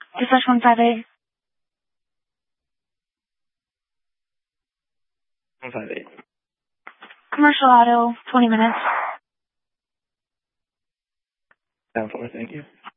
/158. 158. Commercial auto, 20 minutes. 10-4, thank you.